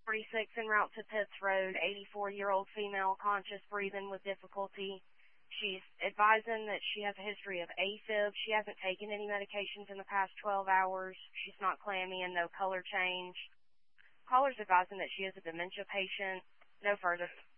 46 en route to Pitts Road, 84-year-old female, conscious, breathing with difficulty. She's advising that she has a history of AFib. She hasn't taken any medications in the past 12 hours. She's not clammy and no color change. Caller's advising that she is a dementia patient. No further.